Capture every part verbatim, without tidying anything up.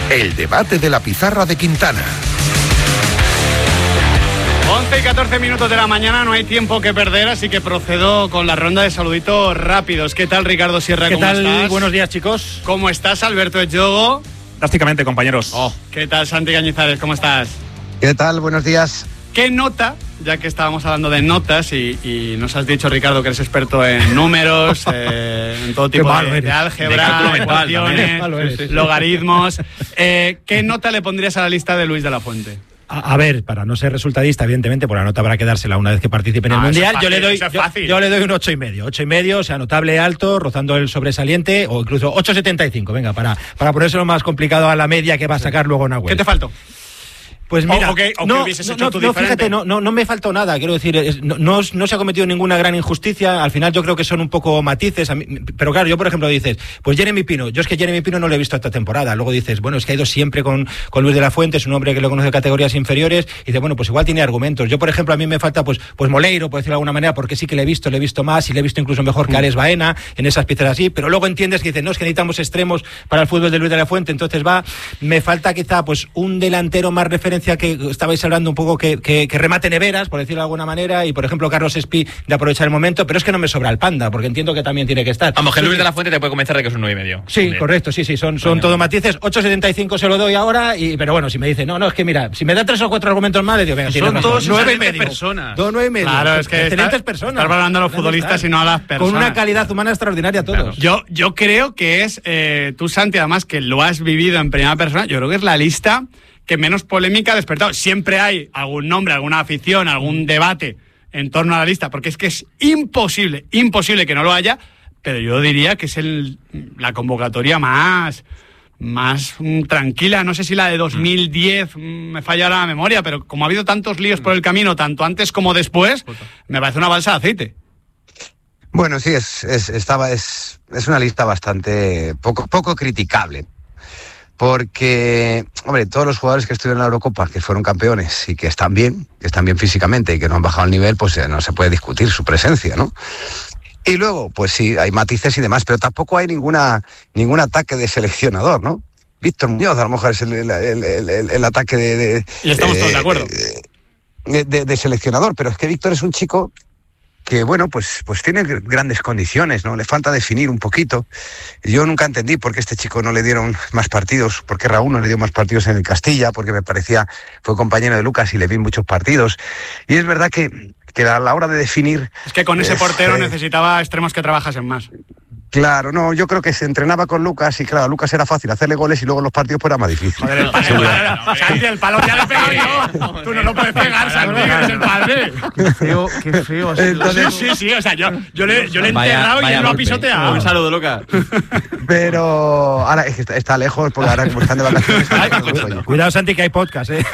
El debate de la pizarra de Quintana. once y catorce minutos de la mañana, no hay tiempo que perder, así que procedo con la ronda de saluditos rápidos. ¿Qué tal, Ricardo Sierra? ¿Qué ¿Cómo tal? estás? Buenos días, chicos. ¿Cómo estás, Alberto Echogo? Fantásticamente, compañeros. Oh. ¿Qué tal, Santi Cañizares? ¿Cómo estás? ¿Qué tal? Buenos días. ¿Qué nota, ya que estábamos hablando de notas y, y nos has dicho, Ricardo, que eres experto en números, eh, en todo tipo de, de álgebra, de ecuaciones, logaritmos, eh, ¿qué nota le pondrías a la lista de Luis de la Fuente? A, a ver, para no ser resultadista, evidentemente, por la nota habrá que dársela una vez que participe en el ah, Mundial. Fácil, yo le doy yo, yo le doy un ocho y medio. Ocho y medio, o sea, notable alto, rozando el sobresaliente, o incluso ocho setenta y cinco. Venga, para, para ponérselo más complicado a la media que va a sacar luego Nahuel. ¿Qué te faltó? Pues mira, o, o que, o no, que hubieses no, hecho no, tú no, diferente. fíjate, no, no, no me faltó nada, quiero decir, es, no, no, no se ha cometido ninguna gran injusticia, al final yo creo que son un poco matices, a mí, pero claro, yo por ejemplo dices, pues Jeremy Pino, yo es que Jeremy Pino no lo he visto esta temporada, luego dices, bueno, es que ha ido siempre con, con Luis de la Fuente, es un hombre que lo conoce de categorías inferiores, y dices, bueno, pues igual tiene argumentos, yo por ejemplo a mí me falta pues, pues Moleiro, por decirlo de alguna manera, porque sí que le he visto, le he visto más, y le he visto incluso mejor que Ares Baena, en esas piezas así, pero luego entiendes que dices, no, es que necesitamos extremos para el fútbol de Luis de la Fuente, entonces va, me falta quizá pues un delantero más referencia que estabais hablando un poco que Que, que remate neveras, por decirlo de alguna manera, y por ejemplo Carlos Espí de aprovechar el momento, pero es que no me sobra el Panda, porque entiendo que también tiene que estar. Vamos, que Luis de la Fuente te puede convencer de que es un nueve y medio. Sí, correcto, sí, sí, son, son todo matices. ocho setenta y cinco se lo doy ahora, y, pero bueno, si me dice, no, no, es que mira, si me da tres o cuatro argumentos más, le digo, venga, son todos nueve y medio. personas. Dos nueve y medio. Claro, es que excelentes está, personas. Estás hablando a los futbolistas y no a las personas. Con una calidad humana extraordinaria a todos. Claro. Yo, yo creo que es, eh, tú, Santi, además que lo has vivido en primera persona, yo creo que es la lista que menos polémica ha despertado. Siempre hay algún nombre, alguna afición, algún debate en torno a la lista, porque es que es imposible, imposible que no lo haya, pero yo diría que es el, la convocatoria más, más mm, tranquila. No sé si la de dos mil diez mm, me falla la memoria, pero como ha habido tantos líos por el camino, tanto antes como después, me parece una balsa de aceite. Bueno, sí, es, es, estaba, es, es una lista bastante poco, poco criticable. Porque, hombre, todos los jugadores que estuvieron en la Eurocopa, que fueron campeones y que están bien, que están bien físicamente y que no han bajado el nivel, pues eh, no se puede discutir su presencia, ¿no? Y luego, pues sí, hay matices y demás, pero tampoco hay ninguna ningún ataque de seleccionador, ¿no? Víctor Muñoz, a lo mejor es el, el, el, el, el ataque de... de y estamos eh, todos de acuerdo. De, de, de seleccionador, pero es que Víctor es un chico que, bueno, pues, pues tiene grandes condiciones, ¿no? Le falta definir un poquito. Yo nunca entendí por qué este chico no le dieron más partidos, por qué Raúl no le dio más partidos en el Castilla, porque me parecía, fue compañero de Lucas y le vi muchos partidos. Y es verdad que, que a la hora de definir... Es que con ese portero eh, necesitaba extremos que trabajasen más. Claro, no, yo creo que se entrenaba con Lucas y claro, a Lucas era fácil hacerle goles y luego los partidos pues era más difícil. Joder, el palo, Santi, el palo ya le pegué yo. Tú no lo puedes pegar, Santi, que eres el padre. Qué feo, qué feo. Entonces, sí, sí, sí, o sea, yo, yo le, yo le he Vaya, enterrado vaya y él lo ha golpe. pisoteado. Un saludo, Lucas. Pero ahora es que está, está lejos, porque ahora como están de vacaciones... Ay, cuidado, Santi, que hay podcast, ¿eh?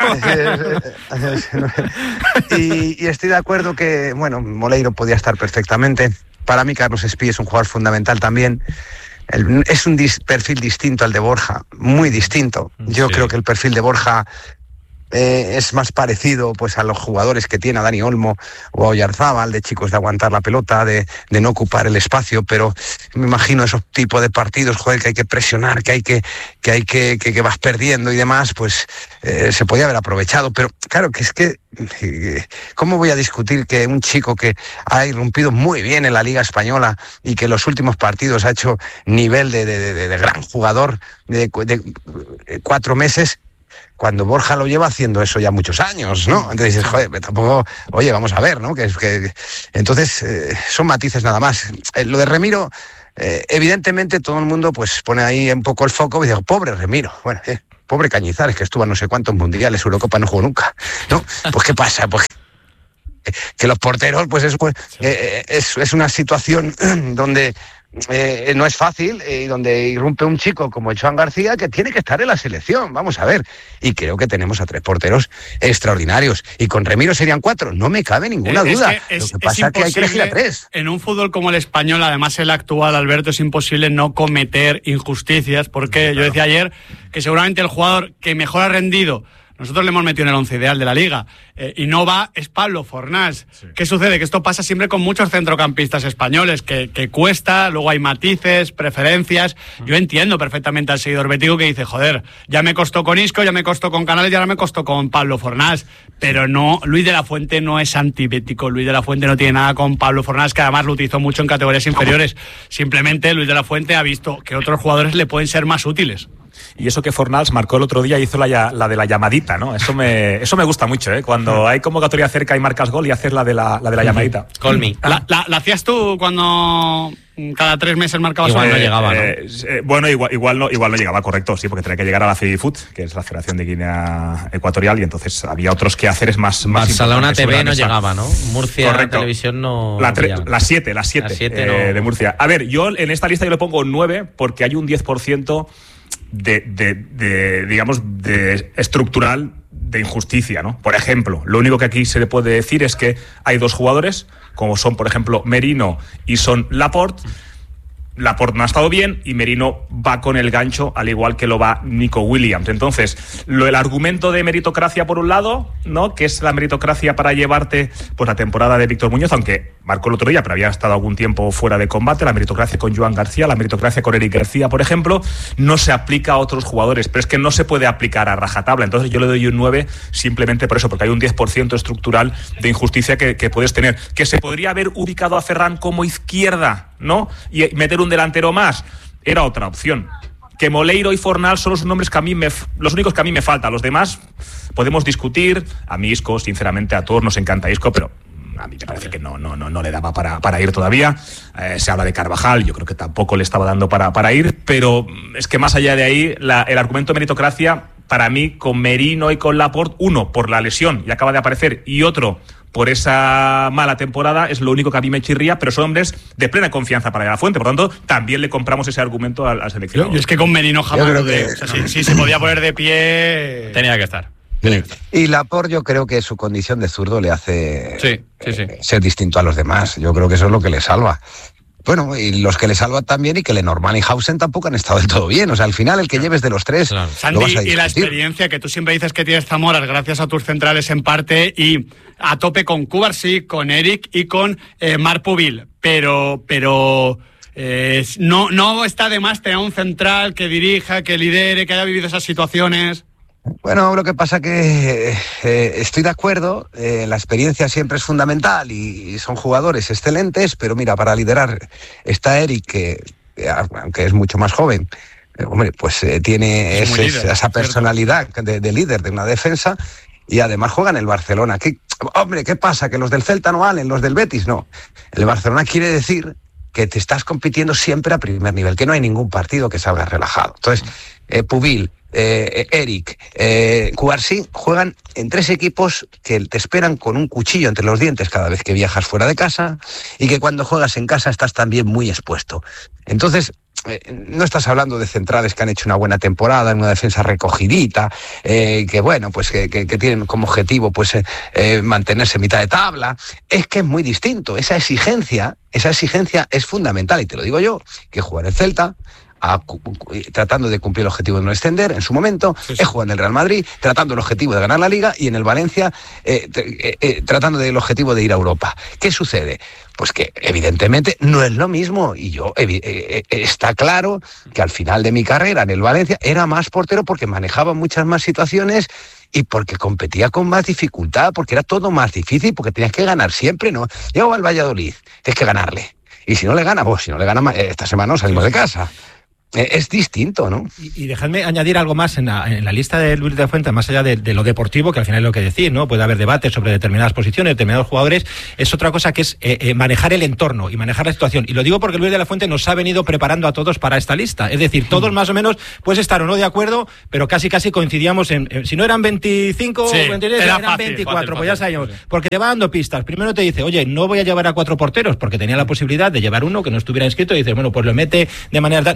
y, y estoy de acuerdo que, bueno, Moleiro podía estar perfectamente. Para mí Carlos Espí es un jugador fundamental también. El, es un dis, perfil distinto al de Borja, muy distinto. Yo sí. creo que el perfil de Borja eh, es más parecido pues a los jugadores que tiene a Dani Olmo o a Oyarzábal, de chicos de aguantar la pelota, de, de no ocupar el espacio, pero me imagino esos tipos de partidos, joder, que hay que presionar, que hay que, que hay que, que, que vas perdiendo y demás, pues eh, se podía haber aprovechado, pero claro que es que ¿cómo voy a discutir que un chico que ha irrumpido muy bien en la Liga Española y que en los últimos partidos ha hecho nivel de, de, de, de gran jugador de, de, de cuatro meses, cuando Borja lo lleva haciendo eso ya muchos años, ¿no? Entonces dices, joder, tampoco, oye, vamos a ver, ¿no? Que, que, entonces, eh, son matices nada más. Eh, lo de Remiro, eh, evidentemente todo el mundo pues pone ahí un poco el foco y dice, pobre Remiro, bueno, eh, pobre Cañizares, que estuvo a no sé cuántos mundiales, Eurocopa no jugó nunca, ¿no? Pues ¿qué pasa? Pues que los porteros, pues es, pues, eh, es, es una situación donde eh, no es fácil y eh, donde irrumpe un chico como Joan García que tiene que estar en la selección, vamos a ver. Y creo que tenemos a tres porteros extraordinarios. Y con Remiro serían cuatro, no me cabe ninguna es, duda. Es que es, Lo que pasa es que hay que elegir a tres. En un fútbol como el español, además el actual, Alberto, es imposible no cometer injusticias, porque claro. Yo decía ayer que seguramente el jugador que mejor ha rendido nosotros le hemos metido en el once ideal de la Liga, eh, y no va, es Pablo Fornals. Sí. ¿Qué sucede? Que esto pasa siempre con muchos centrocampistas españoles, que, que cuesta, luego hay matices, preferencias. Yo entiendo perfectamente al seguidor bético que dice, joder, ya me costó con Isco, ya me costó con Canales y ahora me costó con Pablo Fornals. Pero no, Luis de la Fuente no es antibético, Luis de la Fuente no tiene nada con Pablo Fornals, que además lo utilizó mucho en categorías inferiores. Simplemente Luis de la Fuente ha visto que otros jugadores le pueden ser más útiles. Y eso que Fornals marcó el otro día, hizo la, la de la llamadita, ¿no? Eso me, eso me gusta mucho, ¿eh? Cuando hay convocatoria cerca y marcas gol y haces la de la, la, de la llamadita. Call me. ¿La, la, ¿La hacías tú cuando cada tres meses marcabas? Igual no eh, llegaba, ¿no? Eh, eh, bueno, igual, igual, no, igual no llegaba, correcto, sí, porque tenía que llegar a la FEDIFUT, que es la Federación de Guinea Ecuatorial, y entonces había otros quehaceres más, más Barcelona T V no esa. llegaba, ¿no? Murcia Correcto. Televisión no... La tre- las siete, las siete, eh, no... de Murcia. A ver, yo en esta lista yo le pongo un nueve porque hay un diez por ciento de, de, de, digamos, de estructural de injusticia, ¿no? Por ejemplo, lo único que aquí se le puede decir es que hay dos jugadores, como son, por ejemplo, Merino y son Laporte. Laporte no ha estado bien y Merino va con el gancho, al igual que lo va Nico Williams. Entonces, lo, el argumento de meritocracia por un lado, ¿no? Que es la meritocracia para llevarte pues la temporada de Víctor Muñoz, aunque marcó el otro día, pero había estado algún tiempo fuera de combate. La meritocracia con Joan García, la meritocracia con Eric García, por ejemplo, no se aplica a otros jugadores, pero es que no se puede aplicar a rajatabla. Entonces yo le doy un nueve simplemente por eso, porque hay un diez por ciento estructural de injusticia que, que puedes tener. Que se podría haber ubicado a Ferran como izquierda, ¿no? Y meter un delantero más, era otra opción. Que Moleiro y Fornals son los nombres que a mí me, los únicos que a mí me faltan. Los demás podemos discutir. A mí Isco, sinceramente, a todos nos encanta Isco, pero a mí me parece que no, no, no, no le daba para, para ir todavía. Eh, se habla de Carvajal, yo creo que tampoco le estaba dando para, para ir, pero es que más allá de ahí, la, el argumento de meritocracia, para mí, con Merino y con Laporte, uno, por la lesión, y acaba de aparecer, y otro, por esa mala temporada, es lo único que a mí me chirría, pero son hombres de plena confianza para la Fuente, por lo tanto, también le compramos ese argumento al, al seleccionador. Yo, yo es que con Merino jamás, creo de, que... o sea, si, si se podía poner de pie... Tenía que estar. Y Laporte, yo creo que su condición de zurdo le hace sí, sí, sí. Eh, ser distinto a los demás. Yo creo que eso es lo que le salva. Bueno, y los que le salvan también, y que Lenormand y Hausen tampoco han estado del todo bien. O sea, al final el que lleves de los tres, claro, Santi, lo vas a y la experiencia que tú siempre dices que tienes Zamoras gracias a tus centrales en parte, y a tope con Cubarsí, con Eric y con eh, Marc Pubil. Pero, pero eh, no, no está de más tener un central que dirija, que lidere, que haya vivido esas situaciones. Bueno, lo que pasa que eh, estoy de acuerdo, eh, la experiencia siempre es fundamental y son jugadores excelentes, pero mira, para liderar está Eric, que aunque es mucho más joven, eh, hombre, pues eh, tiene es ese, líder, esa personalidad de, de líder de una defensa, y además juega en el Barcelona. ¿Qué, hombre, ¿qué pasa? ¿Que los del Celta no valen, los del Betis no? El Barcelona quiere decir que te estás compitiendo siempre a primer nivel, que no hay ningún partido que salga relajado. Entonces, eh, Pubil, Eh, Eric, eh, Cubarsí juegan en tres equipos que te esperan con un cuchillo entre los dientes cada vez que viajas fuera de casa, y que cuando juegas en casa estás también muy expuesto. Entonces, eh, no estás hablando de centrales que han hecho una buena temporada, en una defensa recogidita, eh, que bueno, pues que, que, que tienen como objetivo pues eh, eh, mantenerse en mitad de tabla. Es que es muy distinto. Esa exigencia, esa exigencia es fundamental, y te lo digo yo, que jugar el Celta, A, tratando de cumplir el objetivo de no descender en su momento, sí, sí. He jugado en el Real Madrid tratando el objetivo de ganar la Liga, y en el Valencia eh, eh, eh, tratando del objetivo de ir a Europa. ¿Qué sucede? Pues que evidentemente no es lo mismo, y yo eh, eh, está claro que al final de mi carrera en el Valencia era más portero porque manejaba muchas más situaciones y porque competía con más dificultad, porque era todo más difícil, porque tenías que ganar siempre, ¿no? Llego al Valladolid, tienes que ganarle, y si no le gana, pues si no le gana, esta semana no salimos de casa. Es distinto, ¿no? Y, y dejadme añadir algo más en la, en la lista de Luis de la Fuente, más allá de, de lo deportivo, que al final es lo que decir, ¿no? Puede haber debate sobre determinadas posiciones, determinados jugadores. Es otra cosa que es eh, eh, manejar el entorno y manejar la situación. Y lo digo porque Luis de la Fuente nos ha venido preparando a todos para esta lista. Es decir, todos más o menos puedes estar o no de acuerdo, pero casi casi coincidíamos en... en si no eran veinticinco, sí, veintitrés, era eran fácil, veinticuatro, fácil, pues ya fácil, sabíamos. sí. Porque te va dando pistas. Primero te dice, oye, no voy a llevar a cuatro porteros, porque tenía la posibilidad de llevar uno que no estuviera inscrito, y dices, bueno, pues lo mete de manera... No, no voy a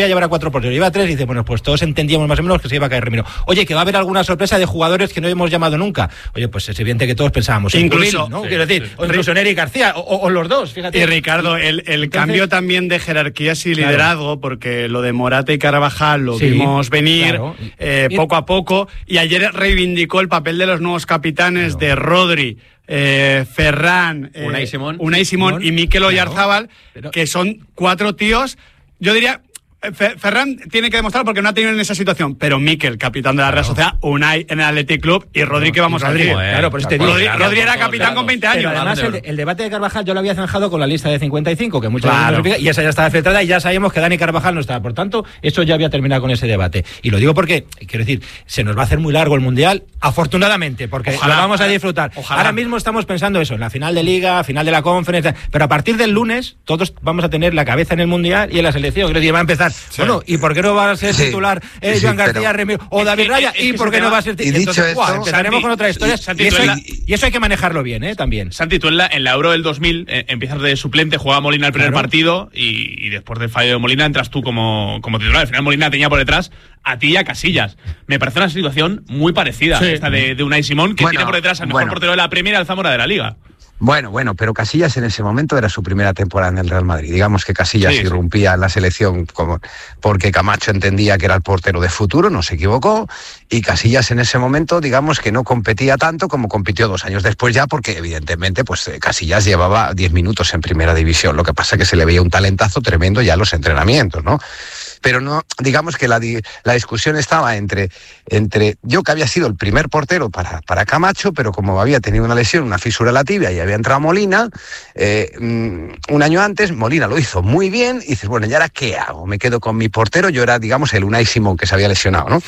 llevar a cuatro porteros, lleva a tres y dice, bueno, pues todos entendíamos más o menos que se iba a caer Remiro. Oye, que va a haber alguna sorpresa de jugadores que no hemos llamado nunca. Oye, pues es evidente que todos pensábamos. Incluso, ¿no? sí, Quiero decir, sí. o incluso Eric García, o, o, o los dos, fíjate. Y Ricardo, el, el Entonces, cambio también de jerarquías y claro. liderazgo, porque lo de Morata y Carvajal lo Sí, vimos venir claro. eh, Y- poco a poco, y ayer reivindicó el papel de los nuevos capitanes Claro. de Rodri, eh, Ferran, eh, Unai Simón. Unai Simón Simón, y Mikel claro. Oyarzábal, Pero- que son cuatro tíos, yo diría... Fe- Ferran tiene que demostrar porque no ha tenido en esa situación, pero Mikel, capitán de la Real Sociedad, Unai en el Athletic Club y Rodri, que vamos a Rodri, decir. claro, por eso te digo. Rodri, Claro, Rodri era por todos capitán con lados. veinte Pero años. además el, el debate de Carvajal yo lo había zanjado con la lista de cincuenta y cinco, que muchas Claro. veces nos y esa ya estaba filtrada y ya sabíamos que Dani Carvajal no estaba. Por tanto, eso ya había terminado con ese debate. Y lo digo porque, quiero decir, se nos va a hacer muy largo el Mundial, afortunadamente, porque Ojalá. lo vamos a disfrutar. Ojalá. Ahora mismo estamos pensando eso, en la final de Liga, final de la Conference, pero a partir del lunes todos vamos a tener la cabeza en el Mundial y en la selección. Quiero decir, va a empezar, bueno, ¿y por qué no va a ser Sí. titular eh, Sí, Joan García, pero- Remiro o David Raya? es ¿Y que por ese qué no tema- va a ser y dicho Entonces, esto, ¡buah! empezaremos Santi, con otras historias. Santi, Y eso, tú en hay, y eso hay que manejarlo bien, ¿eh? También. Santi, tú en la, en la Euro del dos mil eh, empiezas de suplente, juega Molina el primer Claro. partido y, y después del fallo de Molina entras tú como, como titular. Al final Molina tenía por detrás a ti y a Casillas. Me parece una situación muy parecida Sí. esta de, de Unai Simón, que Bueno, tiene por detrás al mejor bueno. portero de la Premier y al Zamora de la Liga. Bueno, bueno, pero Casillas en ese momento era su primera temporada en el Real Madrid. Digamos que Casillas Sí, sí. irrumpía en la selección como porque Camacho entendía que era el portero de futuro, no se equivocó, y Casillas en ese momento, digamos que no competía tanto como compitió dos años después ya, porque evidentemente pues eh, Casillas llevaba diez minutos en primera división. Lo que pasa que se le veía un talentazo tremendo ya en los entrenamientos, ¿no? Pero no, digamos que la, di- la discusión estaba entre, entre yo que había sido el primer portero para, para Camacho, pero como había tenido una lesión, una fisura en la tibia y había entrado Molina, eh, mm, un año antes Molina lo hizo muy bien y dices, bueno, ¿y ahora qué hago? Me quedo con mi portero, yo era, digamos, el Unai Simón que se había lesionado, ¿no?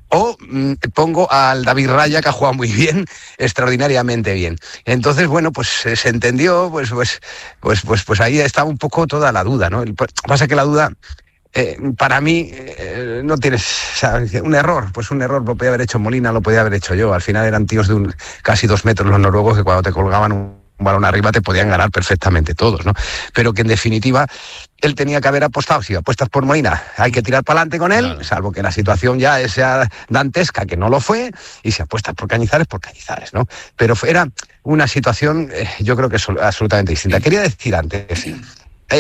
O mm, pongo al David Raya, que ha jugado muy bien, extraordinariamente bien. Entonces, bueno, pues eh, se entendió, pues, pues, pues, pues, pues ahí estaba un poco toda la duda, ¿no? El- pasa que la duda... Eh, para mí eh, no tienes, o sea, un error, pues un error lo podía haber hecho Molina, lo podía haber hecho yo. Al final eran tíos de un, casi dos metros los noruegos que cuando te colgaban un balón arriba te podían ganar perfectamente todos, ¿no? Pero que en definitiva él tenía que haber apostado. Si apuestas por Molina, hay que tirar para adelante con él, claro, salvo que la situación ya sea dantesca, que no lo fue, y si apuestas por Cañizares, por Cañizares, ¿no? Pero era una situación, eh, yo creo que es absolutamente distinta. Quería decir antes, eh,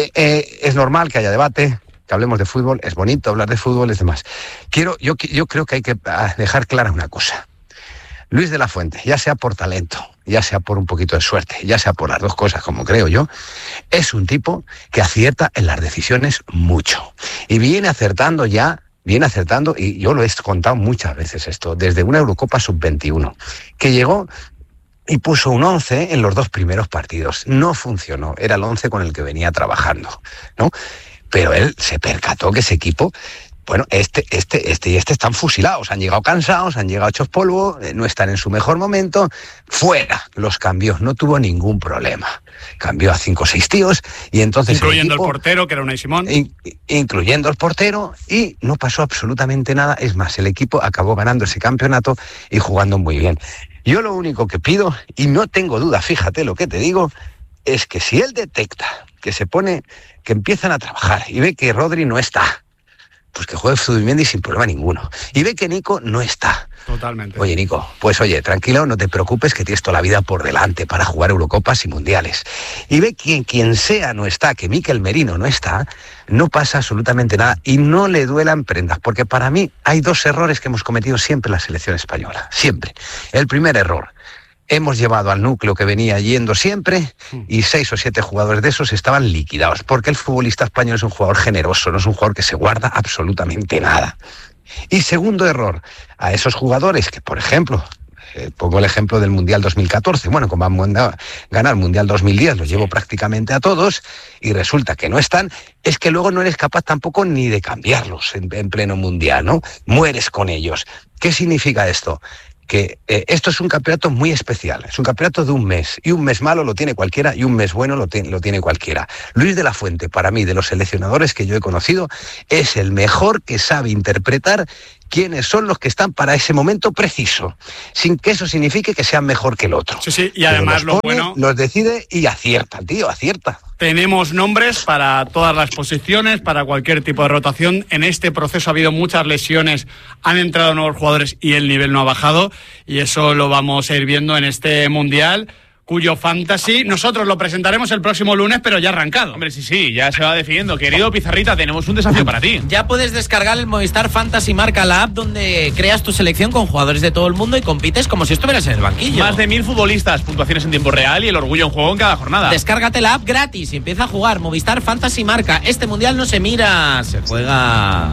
eh, es normal que haya debate, que hablemos de fútbol, es bonito hablar de fútbol, es demás. Quiero, yo, yo creo que hay que dejar clara una cosa. Luis de la Fuente, ya sea por talento, ya sea por un poquito de suerte, ya sea por las dos cosas, como creo yo, es un tipo que acierta en las decisiones mucho. Y viene acertando ya, viene acertando, y yo lo he contado muchas veces esto, desde una Eurocopa sub veintiuno, que llegó y puso un once en los dos primeros partidos. No funcionó, era el once con el que venía trabajando, ¿no? Pero él se percató que ese equipo, bueno, este, este, este y este están fusilados, han llegado cansados, han llegado hechos polvo, no están en su mejor momento, fuera, los cambió, no tuvo ningún problema. Cambió a cinco o seis tíos y entonces... Incluyendo el, equipo, el portero, que era Unai Simón. In, incluyendo el portero, y no pasó absolutamente nada. Es más, el equipo acabó ganando ese campeonato y jugando muy bien. Yo lo único que pido, y no tengo duda, fíjate lo que te digo, es que si él detecta que se pone, que empiezan a trabajar y ve que Rodri no está, pues que juegue Zubimendi sin problema ninguno. Y ve que Nico no está. Totalmente. Oye, Nico, pues oye, tranquilo, no te preocupes, que tienes toda la vida por delante para jugar Eurocopas y Mundiales. Y ve que quien sea no está, que Mikel Merino no está, no pasa absolutamente nada y no le duelan prendas, porque para mí hay dos errores que hemos cometido siempre en la selección española, siempre. El primer error, hemos llevado al núcleo que venía yendo siempre y seis o siete jugadores de esos estaban liquidados, porque el futbolista español es un jugador generoso, no es un jugador que se guarda absolutamente nada. Y segundo error, a esos jugadores que, por ejemplo, eh, pongo el ejemplo del Mundial dos mil catorce, bueno, como van a ganar Mundial dos mil diez, los llevo prácticamente a todos y resulta que no están, es que luego no eres capaz tampoco ni de cambiarlos en, en pleno Mundial, ¿no? Mueres con ellos. ¿Qué significa esto? Que eh, esto es un campeonato muy especial, es un campeonato de un mes, y un mes malo lo tiene cualquiera y un mes bueno lo, te, lo tiene cualquiera. Luis de la Fuente, para mí, de los seleccionadores que yo he conocido, es el mejor que sabe interpretar quiénes son los que están para ese momento preciso, sin que eso signifique que sean mejor que el otro. Sí, sí, y además los lo pone, bueno... los decide y acierta, tío, acierta. Tenemos nombres para todas las posiciones, para cualquier tipo de rotación. En este proceso ha habido muchas lesiones, han entrado nuevos jugadores y el nivel no ha bajado, y eso lo vamos a ir viendo en este Mundial, cuyo fantasy nosotros lo presentaremos el próximo lunes, pero ya arrancado. Hombre, sí, sí, ya se va definiendo. Querido Pizarrita, tenemos un desafío para ti. Ya puedes descargar el Movistar Fantasy Marca, la app donde creas tu selección con jugadores de todo el mundo y compites como si estuvieras en el banquillo. Más de mil futbolistas, puntuaciones en tiempo real y el orgullo en juego en cada jornada. Descárgate la app gratis y empieza a jugar. Movistar Fantasy Marca. Este Mundial no se mira, se juega.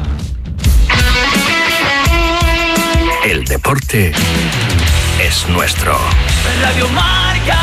El deporte es nuestro. Radio Marca.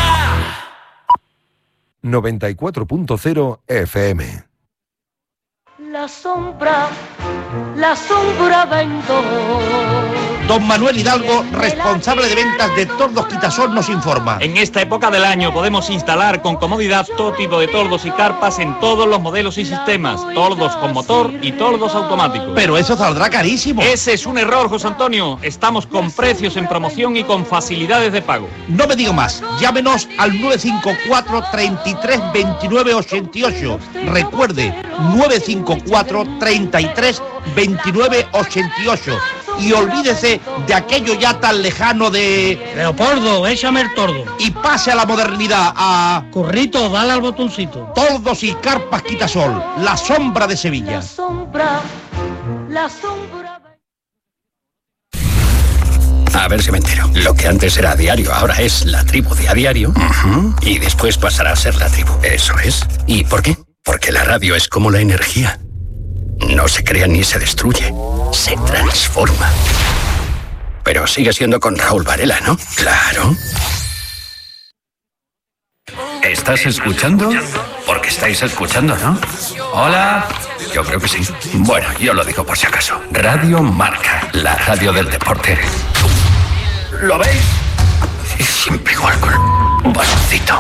noventa y cuatro punto cero F M. La sombra, la sombra vento. Don Manuel Hidalgo, responsable de ventas de Tordos Quitasol, nos informa. En esta época del año podemos instalar con comodidad todo tipo de tordos y carpas en todos los modelos y sistemas. Tordos con motor y tordos automáticos. Pero eso saldrá carísimo. Ese es un error, José Antonio. Estamos con precios en promoción y con facilidades de pago. No me digo más. Llámenos al nueve cinco cuatro, treinta y tres, veintinueve, ochenta y ocho. Recuerde, nueve cinco cuatro, treinta y tres, veintinueve, ochenta y ocho. Y olvídese de aquello ya tan lejano de... Leopoldo, échame el tordo. Y pase a la modernidad, a... Corrito, dale al botoncito. Tordos y carpas Quitasol, la sombra de Sevilla. La sombra, la sombra... A ver si me entero. Lo que antes era a diario, ahora es la tribu de a diario. Uh-huh. Y después pasará a ser la tribu. Eso es. ¿Y por qué? Porque la radio es como la energía. No se crea ni se destruye, se transforma. Pero sigue siendo con Raúl Varela, ¿no? Claro. ¿Estás escuchando? Porque estáis escuchando, ¿no? Hola. Yo creo que sí. Bueno, yo lo digo por si acaso. Radio Marca, la radio del deporte. ¿Lo veis? Es siempre igual con un bastoncito.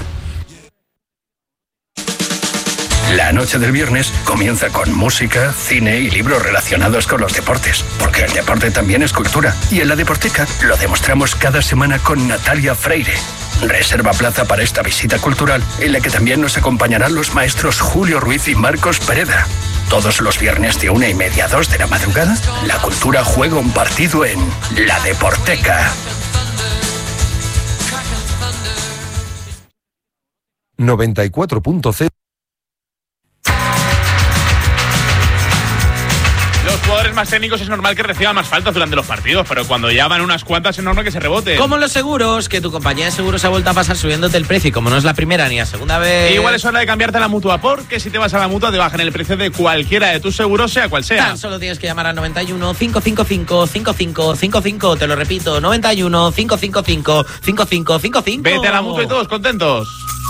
La noche del viernes comienza con música, cine y libros relacionados con los deportes, porque el deporte también es cultura. Y en la Deporteca lo demostramos cada semana con Natalia Freire. Reserva plaza para esta visita cultural, en la que también nos acompañarán los maestros Julio Ruiz y Marcos Pereda. Todos los viernes de una y media a dos de la madrugada, la cultura juega un partido en La Deporteca. noventa y cuatro punto cero. Los jugadores más técnicos es normal que reciban más faltas durante los partidos, pero cuando ya van unas cuantas es normal que se rebote. Como los seguros, que tu compañía de seguros ha vuelto a pasar subiéndote el precio, y como no es la primera ni la segunda vez... Igual es hora de cambiarte a la Mutua, porque si te vas a la Mutua te bajan el precio de cualquiera de tus seguros, sea cual sea. Tan solo tienes que llamar al noventa y uno, cinco cinco cinco, cinco cinco cinco cinco, te lo repito, noventa y uno, cinco cinco cinco, cinco cinco cinco cinco. Vete a la Mutua y todos contentos.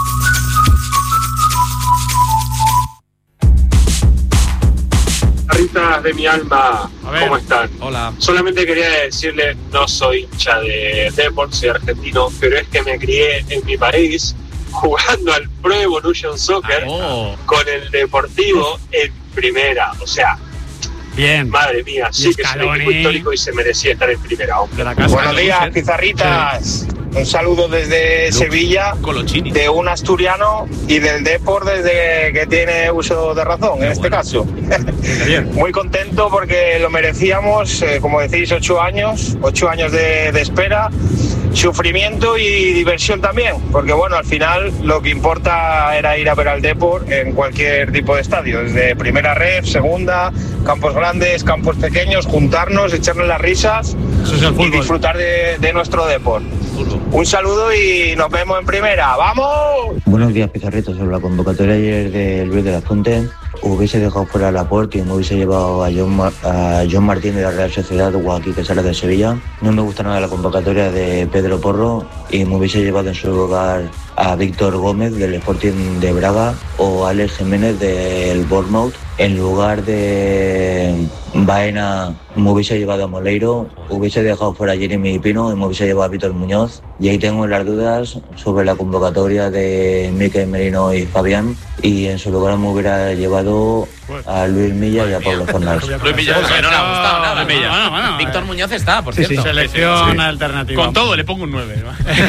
Rita de mi alma, ¿cómo están? Hola. Solamente quería decirle, no soy hincha de Depor, soy argentino, pero es que me crié en mi país jugando al Pro Evolution Soccer oh. con el Deportivo en primera. O sea, bien. Madre mía, sí que es un equipo histórico y se merecía estar en primera. Hombre. Buenos días, Pizarritas. Sí. Un saludo desde Luke. Sevilla, Colochini. De un asturiano y del Depor desde que tiene uso de razón, Qué en este bueno. caso. Muy contento porque lo merecíamos, eh, como decís, ocho años, ocho años de, de espera, sufrimiento y diversión también, porque bueno, al final lo que importa era ir a ver al Depor en cualquier tipo de estadio, desde primera ref, segunda, campos grandes, campos pequeños, juntarnos, echarnos las risas y disfrutar de, de nuestro Depor. Un saludo y nos vemos en primera. ¡Vamos! Buenos días, Pizarritos. Sobre la convocatoria ayer de Luis de la Fuente, hubiese dejado fuera a Laporte y me hubiese llevado a John, Ma- a John Martín de la Real Sociedad o a Quique Salas de Sevilla. No me gusta nada la convocatoria de Pedro Porro y me hubiese llevado en su lugar a Víctor Gómez del Sporting de Braga o a Alex Jiménez del Bournemouth. En lugar de Baena me hubiese llevado a Moleiro, hubiese dejado fuera a Jeremy Pino y me hubiese llevado a Víctor Muñoz. Y ahí tengo las dudas sobre la convocatoria de Mikel Merino y Fabián. Y en su lugar me hubiera llevado a Luis Milla y a Pablo Fornals. Luis Milla no le ha gustado nada. Bueno, bueno, Víctor Muñoz está, por sí, cierto. Sí. Selección sí. alternativa. Con todo le pongo un nueve.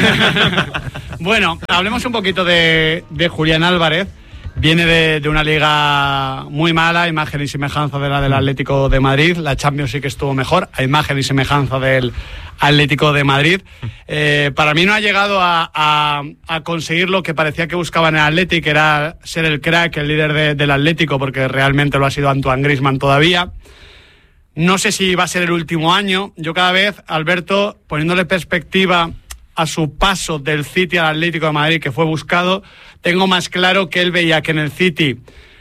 Bueno, hablemos un poquito de, de Julián Álvarez. Viene de, de una liga muy mala, imagen y semejanza de la del Atlético de Madrid. La Champions sí que estuvo mejor, a imagen y semejanza del Atlético de Madrid. Eh, para mí no ha llegado a, a, a conseguir lo que parecía que buscaba en el Atlético, que era ser el crack, el líder de, del Atlético, porque realmente lo ha sido Antoine Griezmann todavía. No sé si va a ser el último año. Yo cada vez, Alberto, poniéndole perspectiva a su paso del City al Atlético de Madrid, que fue buscado, tengo más claro que él veía que en el City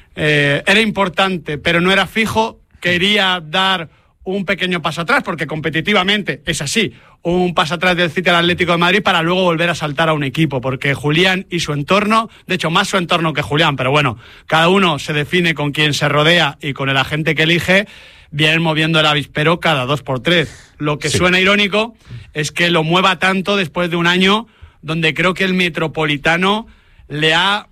eh, era importante, pero no era fijo, quería dar un pequeño paso atrás, porque competitivamente es así, un paso atrás del City al Atlético de Madrid para luego volver a saltar a un equipo, porque Julián y su entorno, de hecho más su entorno que Julián, pero bueno, cada uno se define con quien se rodea y con el agente que elige, vienen moviendo el avispero cada dos por tres. Lo que sí. suena irónico es que lo mueva tanto después de un año donde creo que el Metropolitano le ha,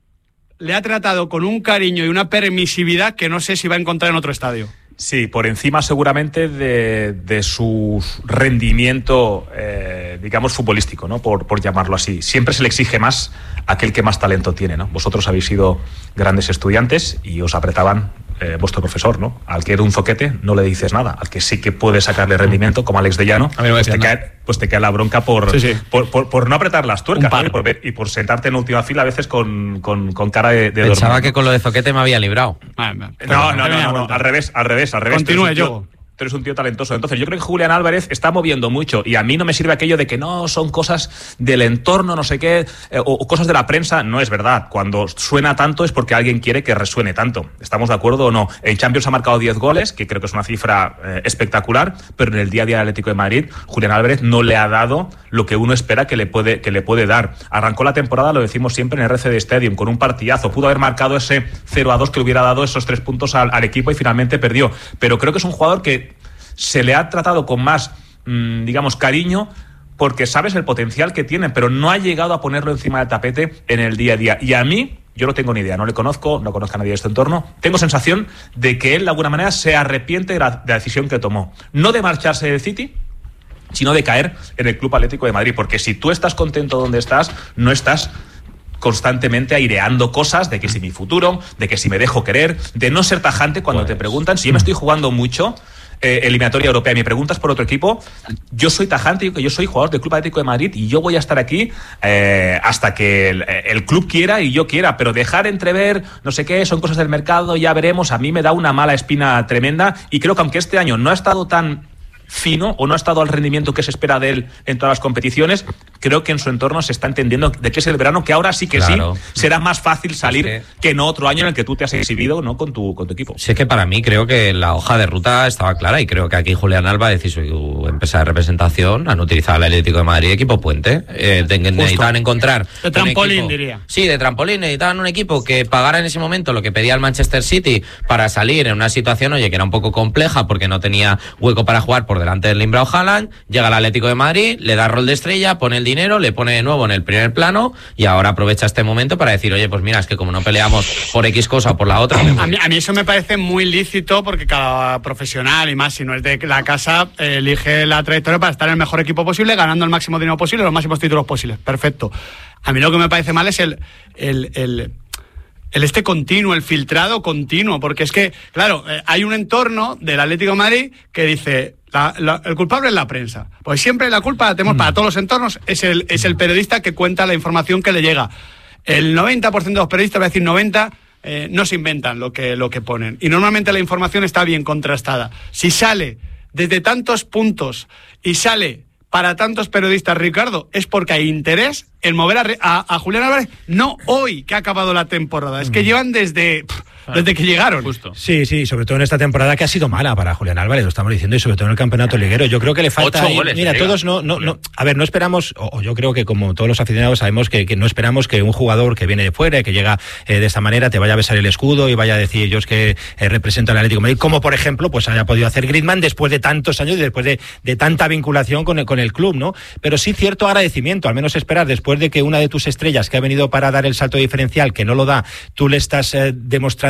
le ha tratado con un cariño y una permisividad que no sé si va a encontrar en otro estadio. Sí, por encima seguramente de, de su rendimiento, eh, digamos, futbolístico, ¿no? Por, por llamarlo así. Siempre se le exige más a aquel que más talento tiene, ¿no? Vosotros habéis sido grandes estudiantes y os apretaban eh, vuestro profesor, ¿no? Al que era un zoquete no le dices nada. Al que sí que puede sacarle rendimiento, como Alex de Llano, pues te, cae, pues te cae la bronca por, sí, sí. por, por, por no apretar las tuercas, ¿no? y, por ver, y por sentarte en última fila a veces con, con, con cara de, de Pensaba dormir, que ¿no? con lo de zoquete me había librado. No, no, no, no, no, al revés, al revés, al revés. Continúe, yo. Tú eres un tío talentoso. Entonces yo creo que Julián Álvarez está moviendo mucho y a mí no me sirve aquello de que no, son cosas del entorno, no sé qué, eh, o, o cosas de la prensa. No es verdad. Cuando suena tanto es porque alguien quiere que resuene tanto. ¿Estamos de acuerdo o no? En Champions ha marcado diez goles, que creo que es una cifra eh, espectacular, pero en el día a día del Atlético de Madrid, Julián Álvarez no le ha dado lo que uno espera que le puede, que le puede dar. Arrancó la temporada, lo decimos siempre, en el R C D Stadium, con un partidazo. Pudo haber marcado ese cero a dos que le hubiera dado esos tres puntos al, al equipo y finalmente perdió. Pero creo que es un jugador que se le ha tratado con más, mmm, digamos, cariño, porque sabes el potencial que tiene, pero no ha llegado a ponerlo encima del tapete en el día a día. Y a mí, yo no tengo ni idea, no le conozco, no conozco a nadie de este entorno, tengo sensación de que él de alguna manera se arrepiente de la, de la decisión que tomó. No de marcharse del City, sino de caer en el Club Atlético de Madrid, porque si tú estás contento donde estás, no estás constantemente aireando cosas de que si mi futuro, de que si me dejo querer, de no ser tajante cuando pues, te preguntan si yo me estoy jugando mucho eh, eliminatoria europea y me preguntas por otro equipo, yo soy tajante, yo soy jugador del Club Atlético de Madrid y yo voy a estar aquí eh, hasta que el, el club quiera y yo quiera, pero dejar entrever no sé qué, son cosas del mercado, ya veremos, a mí me da una mala espina tremenda y creo que aunque este año no ha estado tan fino o no ha estado al rendimiento que se espera de él en todas las competiciones, creo que en su entorno se está entendiendo de que es el verano, que ahora sí que claro. sí será más fácil salir es que... que en otro año en el que tú te has exhibido, ¿no? con tu con tu equipo. Sí, es que para mí creo que la hoja de ruta estaba clara y creo que aquí Julián Álvarez y su empresa de representación han utilizado el Atlético de Madrid equipo puente. Eh, necesitaban encontrar de trampolín, equipo, diría. Sí, de trampolín, necesitaban un equipo que pagara en ese momento lo que pedía el Manchester City para salir en una situación, oye, que era un poco compleja porque no tenía hueco para jugar por delante del Limbrao Haaland, llega al Atlético de Madrid, le da rol de estrella, pone el dinero, le pone de nuevo en el primer plano y ahora aprovecha este momento para decir, oye, pues mira, es que como no peleamos por X cosa o por la otra... A mí, a mí eso me parece muy lícito porque cada profesional, y más si no es de la casa, eh, elige la trayectoria para estar en el mejor equipo posible, ganando el máximo dinero posible, los máximos títulos posibles. Perfecto. A mí lo que me parece mal es el... el, el El este continuo, el filtrado continuo, porque es que, claro, eh, hay un entorno del Atlético de Madrid que dice, la, la, el culpable es la prensa. Pues siempre la culpa la tenemos mm. para todos los entornos, es el, es el periodista que cuenta la información que le llega. El noventa por ciento de los periodistas, voy a decir noventa, eh, no se inventan lo que, lo que ponen. Y normalmente la información está bien contrastada. Si sale desde tantos puntos y sale para tantos periodistas, Ricardo, es porque hay interés en mover a, a, a Julián Álvarez, no hoy que ha acabado la temporada, es que llevan desde... Pff, desde que llegaron. Justo. Sí, sí, sobre todo en esta temporada que ha sido mala para Julián Álvarez, lo estamos diciendo, y sobre todo en el campeonato liguero. Yo creo que le falta... Ocho goles, mira, todos no, no, no... A ver, no esperamos, o, o yo creo que como todos los aficionados sabemos que, que no esperamos que un jugador que viene de fuera, que llega eh, de esta manera, te vaya a besar el escudo y vaya a decir, yo es que eh, represento al Atlético de Madrid, como por ejemplo, pues haya podido hacer Griezmann después de tantos años y después de, de tanta vinculación con el, con el club, ¿no? Pero sí cierto agradecimiento, al menos esperar, después de que una de tus estrellas que ha venido para dar el salto diferencial, que no lo da, tú le estás eh, demostrando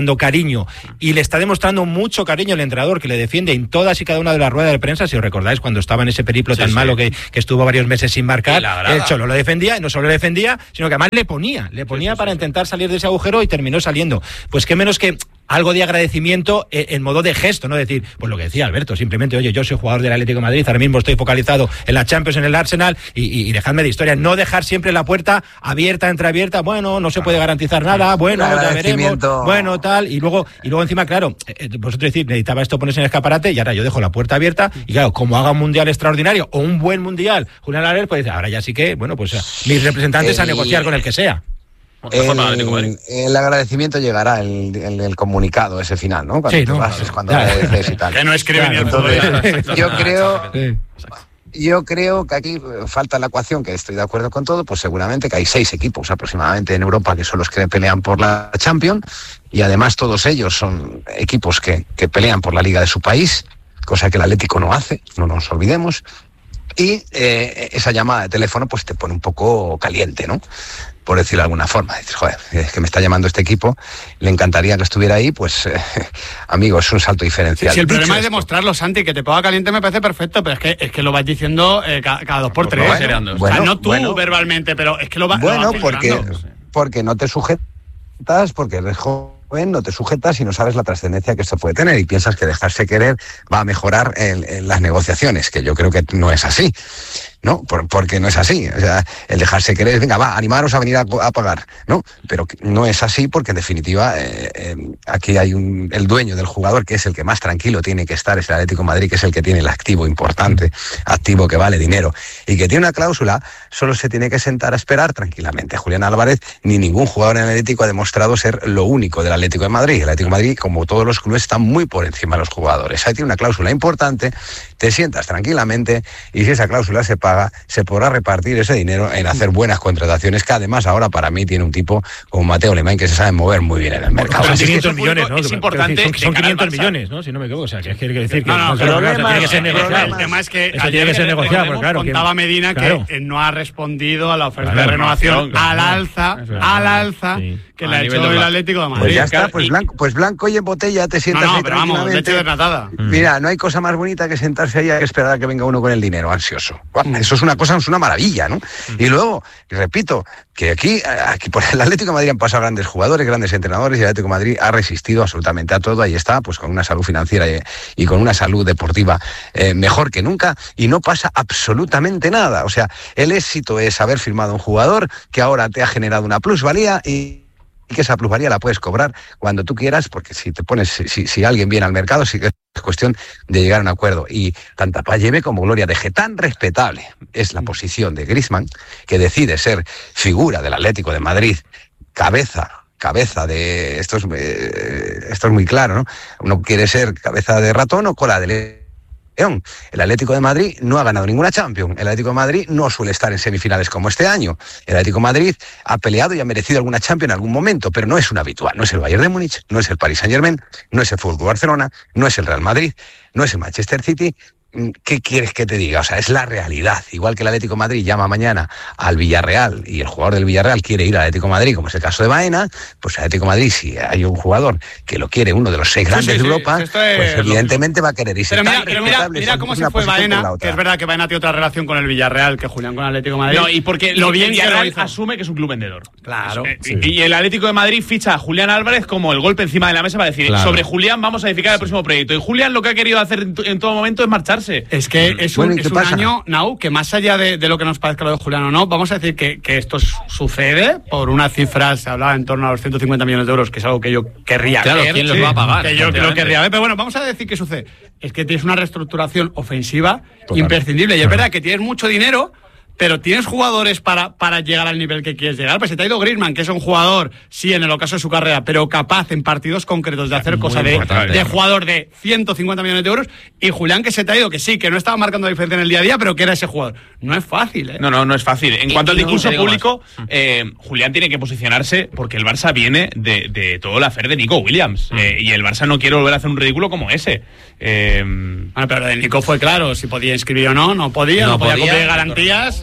demostrando cariño y le está demostrando mucho cariño el entrenador, que le defiende en todas y cada una de las ruedas de prensa. Si os recordáis, cuando estaba en ese periplo sí, tan sí. malo que, que estuvo varios meses sin marcar, el Cholo lo defendía, y no solo le defendía, sino que además le ponía, le ponía sí, sí, para sí. intentar salir de ese agujero y terminó saliendo. Pues qué menos que algo de agradecimiento en modo de gesto, no decir, pues lo que decía Alberto, simplemente, oye, yo soy jugador del Atlético de Madrid, ahora mismo estoy focalizado en la Champions, en el Arsenal, y, y, y dejadme de historia, no dejar siempre la puerta abierta, entreabierta, bueno, no se puede garantizar nada, bueno, ya veremos, bueno, tal, y luego, y luego encima, claro, eh, vosotros decís, necesitaba esto ponerse en el escaparate, y ahora yo dejo la puerta abierta, y claro, como haga un mundial extraordinario, o un buen mundial, Julián Álvarez, pues dice, ahora ya sí que, bueno, pues mis representantes el... a negociar con el que sea. El, el agradecimiento llegará el, el, el comunicado ese final, ¿no? Cuando sí, te no, vas, es cuando agradeces y tal. Que no escribe ni Entonces, yo creo, yo creo que aquí falta la ecuación, que estoy de acuerdo con todo, pues seguramente que hay seis equipos aproximadamente en Europa que son los que pelean por la Champions, y además todos ellos son equipos que, que pelean por la liga de su país, cosa que el Atlético no hace, no nos olvidemos, y eh, esa llamada de teléfono pues te pone un poco caliente, ¿no? Por decirlo de alguna forma. Dices, joder, es que me está llamando este equipo, le encantaría que estuviera ahí, pues, eh, amigo, es un salto diferencial. Si sí, el problema Dicho es demostrarlo, Santi, que te ponga caliente me parece perfecto, pero es que es que lo vas diciendo eh, cada, cada dos por tres. Bueno, bueno, o sea, no tú bueno, verbalmente, pero es que lo, va, bueno, lo vas porque, porque no te sujetas, porque eres joven, no te sujetas y no sabes la trascendencia que esto puede tener, y piensas que dejarse querer va a mejorar en, en las negociaciones, que yo creo que no es así. ¿No? Por, porque no es así. O sea, el dejarse querer, venga, va, animaros a venir a, a pagar, ¿no? Pero no es así porque, en definitiva, eh, eh, aquí hay un el dueño del jugador, que es el que más tranquilo tiene que estar, es el Atlético de Madrid, que es el que tiene el activo importante, activo que vale dinero, y que tiene una cláusula, solo se tiene que sentar a esperar tranquilamente. Julián Álvarez, ni ningún jugador en el Atlético ha demostrado ser lo único del Atlético de Madrid. El Atlético de Madrid, como todos los clubes, está muy por encima de los jugadores. Ahí tiene una cláusula importante, te sientas tranquilamente, y si esa cláusula se paga, se podrá repartir ese dinero en hacer buenas contrataciones, que además ahora para mí tiene un tipo como Mateo Alemán, que se sabe mover muy bien en el mercado. Son quinientos millones, ¿no? Es importante. Son, son quinientos millones, ¿no? Si no me equivoco. O sea, que quiere decir que no, no, no, pero no, no, tiene que ser negociado. El tema es que eso tiene que ser negociado, pues claro. Contaba Medina claro. que no ha respondido a la oferta claro, de renovación claro, al alza, al alza sí. que le ha hecho el Atlético de Madrid. Pues ya está, pues blanco, pues blanco y en botella te sientas no, no, ahí pero vamos, leche desnatada. Mira, no hay cosa más bonita que sentarse ahí a esperar a que venga uno con el dinero ansioso. Eso es una cosa, es una maravilla, ¿no? Y luego, repito, que aquí, aquí por el Atlético de Madrid han pasado grandes jugadores, grandes entrenadores, y el Atlético de Madrid ha resistido absolutamente a todo. Ahí está, pues con una salud financiera y, y con una salud deportiva eh, mejor que nunca, y no pasa absolutamente nada. O sea, el éxito es haber firmado un jugador que ahora te ha generado una plusvalía, y y que esa plusvalía la puedes cobrar cuando tú quieras, porque si te pones, si, si alguien viene al mercado, sí que es cuestión de llegar a un acuerdo. Y tanta paz lleve como gloria deje. Tan respetable es la posición de Griezmann, que decide ser figura del Atlético de Madrid, cabeza cabeza de... Esto es, eh, esto es muy claro, ¿no? Uno quiere ser cabeza de ratón o cola de león. El Atlético de Madrid no ha ganado ninguna Champions. El Atlético de Madrid no suele estar en semifinales como este año. El Atlético de Madrid ha peleado y ha merecido alguna Champions en algún momento, pero no es un habitual. No es el Bayern de Múnich, no es el Paris Saint-Germain, no es el Fútbol Club Barcelona, no es el Real Madrid, no es el Manchester City. ¿Qué quieres que te diga? O sea, es la realidad. Igual que el Atlético de Madrid llama mañana al Villarreal y el jugador del Villarreal quiere ir al Atlético de Madrid, como es el caso de Baena, pues el Atlético de Madrid, si hay un jugador que lo quiere, uno de los seis grandes sí, sí, de Europa, sí, pues evidentemente va a querer irse. Pero mira, pero mira, mira cómo se fue Baena, que es verdad que Baena tiene otra relación con el Villarreal que Julián con el Atlético de Madrid. No, y porque lo bien que Villarreal asume que es un club vendedor. Claro. Eh, sí. Y el Atlético de Madrid ficha a Julián Álvarez como el golpe encima de la mesa para decir, claro, sobre Julián vamos a edificar el próximo proyecto. Y Julián lo que ha querido hacer en, en todo momento es marcharse. Es que es un, bueno, es un año, Nau, que más allá de, de lo que nos parezca lo de Julián o no, vamos a decir que, que esto sucede por una cifra, se hablaba en torno a los ciento cincuenta millones de euros, que es algo que yo querría claro, ver. ¿quién sí, los va a pagar? Que yo lo querría ver, pero bueno, vamos a decir que sucede. Es que tienes una reestructuración ofensiva total, imprescindible, y es verdad que tienes mucho dinero, pero tienes jugadores para, para llegar al nivel que quieres llegar. Pues se te ha ido Griezmann, que es un jugador, sí, en el ocaso de su carrera, pero capaz en partidos concretos de hacer cosas de, de jugador de ciento cincuenta millones de euros. Y Julián, que se te ha ido, que sí, que no estaba marcando la diferencia en el día a día, pero que era ese jugador. No es fácil, ¿eh? No, no, no es fácil. En cuanto al discurso público, eh, Julián tiene que posicionarse porque el Barça viene de, de todo el afer de Nico Williams. Mm. Eh, y el Barça no quiere volver a hacer un ridículo como ese. Eh, bueno, pero lo de Nico fue claro, si podía inscribir o no, no podía, no, no podía, podía cumplir garantías.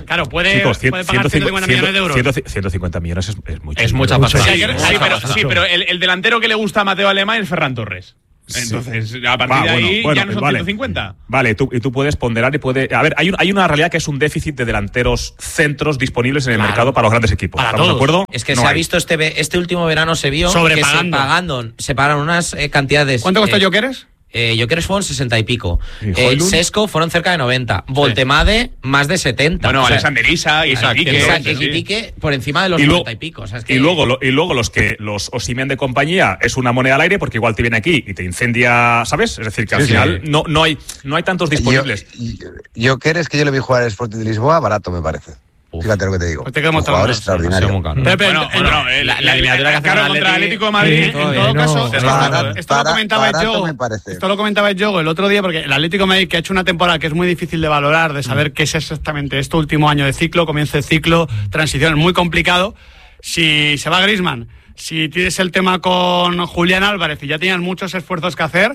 más. Claro, puede, Chicos, cien, puede pagar ciento cincuenta millones de euros. ciento cincuenta millones es, es mucho. Es mucha pasta. Sí, sí, pero, sí, pero el, el delantero que le gusta a Mateo Alemán es Ferran Torres. Entonces, a partir Va, de ahí bueno, bueno, ya no son vale. ciento cincuenta. Vale, tú, y tú puedes ponderar y puede. A ver, hay, un, hay una realidad que es un déficit de delanteros centros disponibles en el Claro. mercado para los grandes equipos. Para ¿Estamos todos. de acuerdo? Es que No se ha hay. visto este, ve- este último verano, se vio que se Sobrepagando. pagando, se pagaron unas eh, cantidades. ¿Cuánto costó eh, Jokeres? Eh, Jokeres fueron sesenta y pico. ¿Y Eh, Højlund? Sesco fueron cerca de noventa. Voltemade, más de setenta. Bueno, O sea, Alexander Isak, Isaac, Isaac sí. Ekitike por encima de los Y luego- noventa y pico. O sea, es que Y luego, lo- y luego los que los Osimhen de compañía es una moneda al aire porque igual te viene aquí y te incendia, ¿sabes? Es decir, que al Sí, final sí. no, no hay no hay tantos disponibles. Yo, yo quieres que yo le vi jugar al Sporting de Lisboa, barato me parece. Fíjate lo que te digo. Pues te quedamos Un jugador todos. extraordinario. Pero, pero, Bueno, en- bueno, en- eh, la, la- la eliminatoria que claro, hace contra el Atlético Atlético de Madrid, en en todo todo caso, caso, esto, barato, esto lo bara- comentaba barato yo. me parece. Esto lo comentaba yo el otro día porque el Atlético de Madrid, que ha hecho una temporada que es muy difícil de valorar, de saber qué es exactamente este último año de ciclo, comienzo de ciclo, transición, es muy complicado. Si se va Griezmann, si tienes el tema con Julián Álvarez y ya tienes muchos esfuerzos que hacer.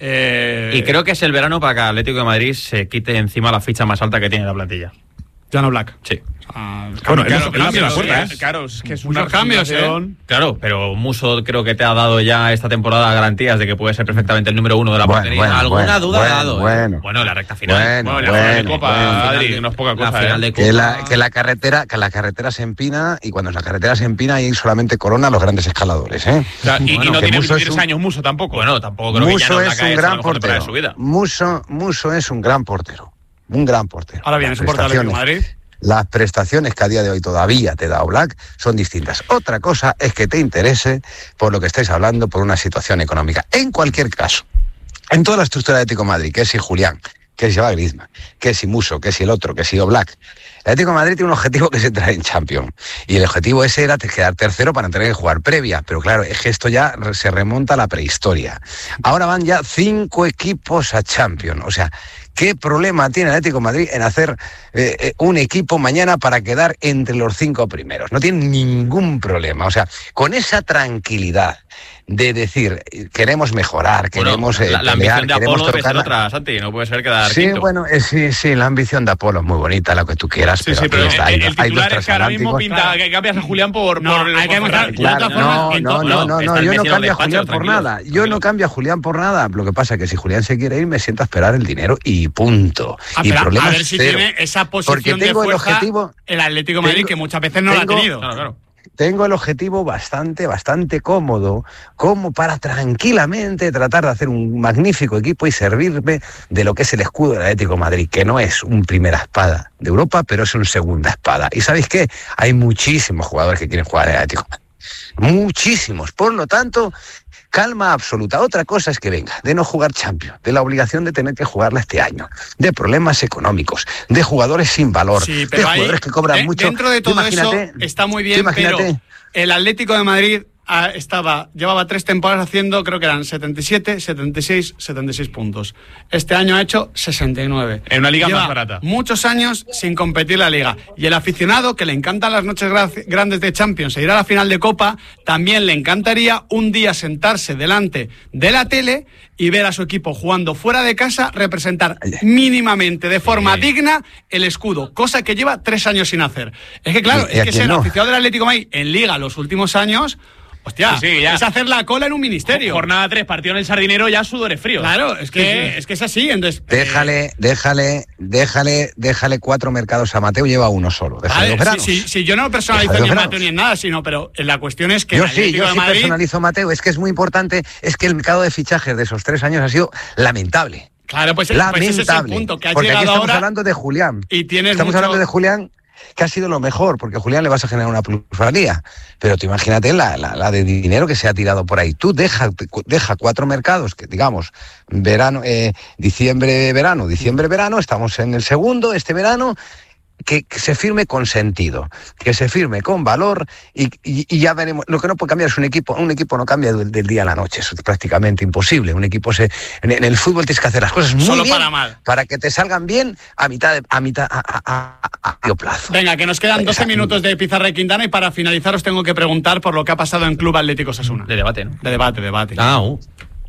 Eh, Y creo que es el verano para que Atlético de Madrid se quite encima la ficha más alta que tiene la plantilla. Jano Black. Sí. Ah, Bueno, claro, es- es la primera puerta, ¿eh? Claro, es que es Muchos una cambios, representación. Claro, pero Muso creo que te ha dado ya esta temporada garantías de que puede ser perfectamente el número uno de la Bueno, portería. bueno, alguna bueno, duda bueno, ha dado. ¿eh? Bueno, Bueno, la recta final. Bueno, Bueno, la final de bueno, Copa, bueno. Adri, Final de- no es poca la cosa. final ¿eh? de Copa. Que la, que la carretera que la carretera se empina y cuando la carretera se empina ahí solamente corona los grandes escaladores, ¿eh? O sea, y, y Bueno, no que tiene Muso es veintitrés un- años Muso tampoco. Bueno, tampoco creo que ya Muso no es un gran portero. de su vida. Muso, Muso es un gran portero. Un gran portero. Ahora bien, Las es un portero de Atlético de prestaciones- Madrid. Las prestaciones que a día de hoy todavía te da Oblak son distintas. Otra cosa es que te interese por lo que estáis hablando, por una situación económica. En cualquier caso, en toda la estructura de Atlético de Madrid, que si Julián, que si va Griezmann, que si Muso, que si el otro, que si Oblak, el Atlético de Madrid tiene un objetivo que es entrar en Champions. Y el objetivo ese era quedar tercero para tener que jugar previa. Pero claro, es que esto ya se remonta a la prehistoria. Ahora van ya cinco equipos a Champions. O sea, ¿qué problema tiene el Atlético de Madrid en hacer eh, eh, un equipo mañana para quedar entre los cinco primeros? No tiene ningún problema. O sea, con esa tranquilidad de decir, eh, queremos mejorar, Bueno, queremos eh, la, la pelear, ambición de queremos Apolo debe ser tocar- otra, Santi, no puede ser quedar Sí, quinto. bueno, eh, sí, sí, la ambición de Apolo es muy bonita, lo que tú quieras, Sí, pero, sí, aquí pero está, el, hay, el hay dos titular es que ahora mismo transatlánticos. pinta que cambias a Julián por, No, por, hay que por demostrar- Ferran. de todas Claro, formas, no, en no, to- no, no, no, está no, el yo Messi no en los cambio a despachos, Julián por tranquilos, nada. Yo no tranquilos. cambio a Julián por nada. Lo que pasa es que si Julián se quiere ir, me siento a esperar el dinero y punto. Ah, y pero a problemas ver si cero. tiene esa Porque posición de tengo el fuerza objetivo, el Atlético de Madrid, tengo- que muchas veces no lo tengo- ha tenido. Claro, claro. tengo el objetivo bastante, bastante cómodo, como para tranquilamente tratar de hacer un magnífico equipo y servirme de lo que es el escudo del Atlético de Madrid, que no es un primera espada de Europa, pero es un segunda espada. ¿Y sabéis qué? Hay muchísimos jugadores que quieren jugar en el Atlético de Madrid. Muchísimos. Por lo tanto, calma absoluta. Otra cosa es que venga de no jugar Champions, de la obligación de tener que jugarla este año, de problemas económicos, de jugadores sin valor, Sí, de pero ahí, jugadores que cobran de- mucho. dentro de Tú todo eso imagínate- está muy tú bien, pero imagínate- el Atlético de Madrid ah, estaba, llevaba tres temporadas haciendo, creo que eran setenta y siete, setenta y seis, setenta y seis puntos. Este año ha hecho sesenta y nueve. En una liga Lleva más barata. muchos años sin competir la liga. Y el aficionado, que le encantan las noches gra- grandes de Champions e ir a la final de Copa, también le encantaría un día sentarse delante de la tele y ver a su equipo jugando fuera de casa representar mínimamente, de forma digna, el escudo, cosa que lleva tres años sin hacer. Es que claro, ¿Y a es que quién ser no? aficionado del Atlético de Madrid en Liga los últimos años, hostia, Sí, sí, ya. es hacer la cola en un ministerio. Jornada tres, partido en el Sardinero, ya sudores fríos. Claro, es que, Sí, sí. es que es así. Entonces, Déjale, déjale, déjale, déjale cuatro mercados a Mateo, lleva uno solo. Déjale Vale, los veranos. sí, sí, sí, yo no personalizo Déjale ni los a Mateo veranos. ni en nada, sino, pero la cuestión es que Yo el sí, Atlético yo de sí Madrid, personalizo a Mateo. Es que es muy importante, es que el mercado de fichajes de esos tres años ha sido lamentable. claro, pues, pues lamentable. ese es el punto, que ha porque aquí llegado estamos ahora hablando de Julián. y tienes Estamos mucho- hablando de Julián, que ha sido lo mejor, porque a Julián le vas a generar una plusvalía. Pero tú imagínate la, la, la de dinero que se ha tirado por ahí. Tú deja, deja cuatro mercados, que digamos, verano, eh, diciembre, verano, diciembre, verano, estamos en el segundo, este verano, que, que se firme con sentido, que se firme con valor y, y, y ya veremos. Lo que no puede cambiar es un equipo. Un equipo no cambia del, del día a la noche, eso es prácticamente imposible. Un equipo se, en, en el fútbol tienes que hacer las cosas muy Solo bien para mal. para que te salgan bien a mitad de, a mitad a, a, a, a medio plazo. Venga, que nos quedan doce Exacto. minutos de Pizarra y Quintana y para finalizar os tengo que preguntar por lo que ha pasado en Club Atlético Osasuna. De debate, ¿no? De debate, debate. Ah, uh.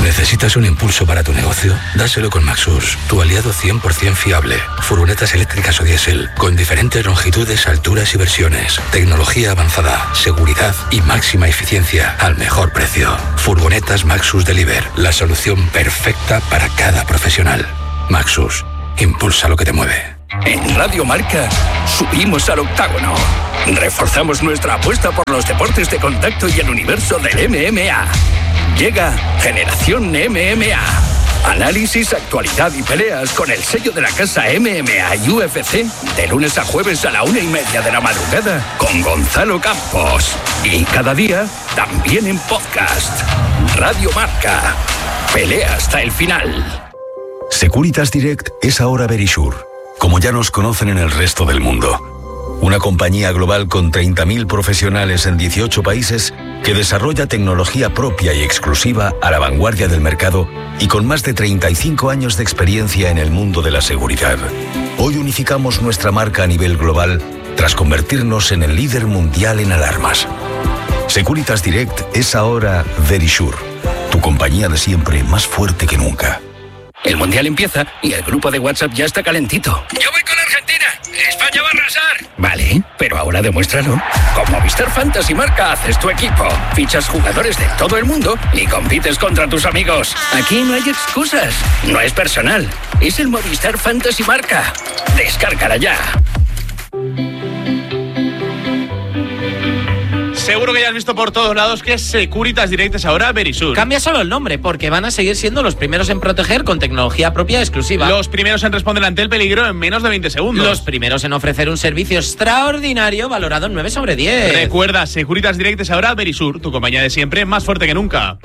¿Necesitas un impulso para tu negocio? Dáselo con Maxus, tu aliado cien por ciento fiable. Furgonetas eléctricas o diésel, con diferentes longitudes, alturas y versiones. Tecnología avanzada, seguridad y máxima eficiencia al mejor precio. Furgonetas Maxus Deliver, la solución perfecta para cada profesional. Maxus, impulsa lo que te mueve. En Radio Marca subimos al octágono. Reforzamos nuestra apuesta por los deportes de contacto y el universo del M M A. Llega Generación M M A. Análisis, actualidad y peleas con el sello de la casa M M A y U F C de lunes a jueves a la una y media de la madrugada con Gonzalo Campos. Y cada día también en podcast. Radio Marca. Pelea hasta el final. Securitas Direct es ahora Verisure, como ya nos conocen en el resto del mundo. Una compañía global con treinta mil profesionales en dieciocho países que desarrolla tecnología propia y exclusiva a la vanguardia del mercado y con más de treinta y cinco años de experiencia en el mundo de la seguridad. Hoy unificamos nuestra marca a nivel global tras convertirnos en el líder mundial en alarmas. Securitas Direct es ahora Verisure, tu compañía de siempre más fuerte que nunca. El Mundial empieza y el grupo de WhatsApp ya está calentito. Yo voy con Argentina. España va a arrasar. Vale, pero ahora demuéstralo. Con Movistar Fantasy Marca haces tu equipo. Fichas jugadores de todo el mundo y compites contra tus amigos. Aquí no hay excusas. No es personal. Es el Movistar Fantasy Marca. Descárgala ya. Seguro que ya has visto por todos lados que Securitas Direct es ahora Verisure. Cambia solo el nombre, porque van a seguir siendo los primeros en proteger con tecnología propia exclusiva. Los primeros en responder ante el peligro en menos de veinte segundos. Los primeros en ofrecer un servicio extraordinario valorado en nueve sobre diez. Recuerda, Securitas Direct es ahora Verisure, tu compañía de siempre, más fuerte que nunca.